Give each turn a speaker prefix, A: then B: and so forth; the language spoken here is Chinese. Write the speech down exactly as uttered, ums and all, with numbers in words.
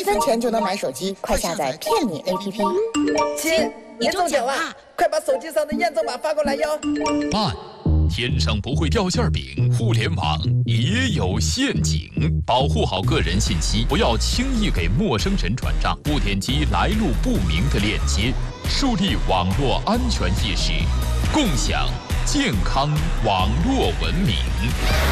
A: 分钱就能买手机，快下载骗你 A P P。
B: 亲，你中奖了，快把手机上的验证码发过来哟。
C: 慢，天上不会掉馅饼，互联网也有陷阱，保护好个人信息，不要轻易给陌生人转账，勿点击来路不明的链接，树立网络安全意识，共享健康网络文明。